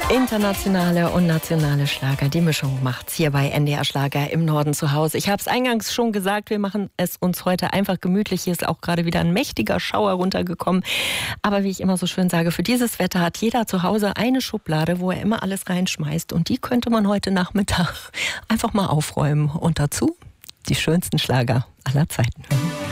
Internationale und nationale Schlager, die Mischung macht's hier bei NDR Schlager im Norden zu Hause. Ich habe es eingangs schon gesagt, wir machen es uns heute einfach gemütlich. Hier ist auch gerade wieder ein mächtiger Schauer runtergekommen. Aber wie ich immer so schön sage, für dieses Wetter hat jeder zu Hause eine Schublade, wo er immer alles reinschmeißt. Und die könnte man heute Nachmittag einfach mal aufräumen. Und dazu die schönsten Schlager aller Zeiten hören.